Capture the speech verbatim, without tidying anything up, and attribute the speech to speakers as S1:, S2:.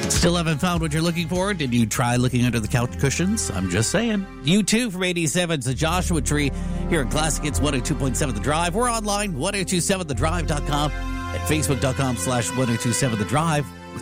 S1: Still haven't found what you're looking for? Did you try looking under the couch cushions? I'm just saying. You too from eighty-seven's The Joshua Tree here at Classic Hits one oh two point seven The Drive. We're online, ten twenty-seven the drive dot com and facebook dot com slash ten twenty-seven the drive.